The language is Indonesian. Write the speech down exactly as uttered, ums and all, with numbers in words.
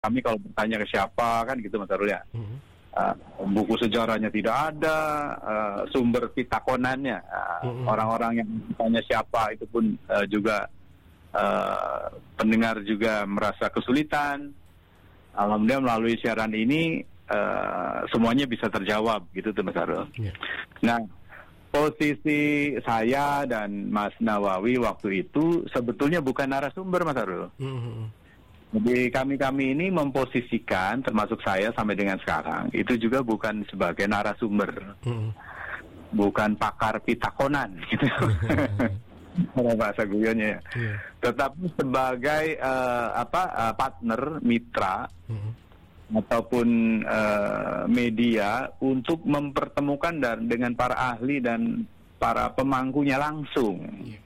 kami kalau bertanya ke siapa kan gitu Mas Arul ya. Mm-hmm. Uh, buku sejarahnya tidak ada, uh, sumber pitakonannya uh, mm-hmm. orang-orang yang bertanya siapa itu pun uh, juga uh, pendengar juga merasa kesulitan. Alhamdulillah melalui siaran ini uh, semuanya bisa terjawab gitu tuh Mas Arul. Yeah. Nah, posisi saya dan Mas Nawawi waktu itu sebetulnya bukan narasumber Mas Arul. Mm-hmm. Jadi kami-kami ini memposisikan, termasuk saya sampai dengan sekarang, itu juga bukan sebagai narasumber, mm-hmm. bukan pakar pitakonan gitu. Kalau bahasa guyonnya ya. Yeah. Tetapi sebagai uh, apa uh, partner, mitra, mm-hmm. ataupun uh, media untuk mempertemukan dan dengan para ahli dan para pemangkunya langsung.